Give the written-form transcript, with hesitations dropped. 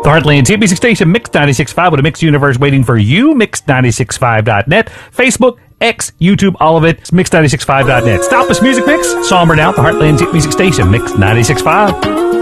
The Heartland Hit Music Station, Mix 96.5, with a mixed universe waiting for you. Mix965.net, Facebook, X, YouTube, all of it. It's Mix965.net. Stop us music mix. Somber now. The Heartland Hit Music Station, Mix 96.5.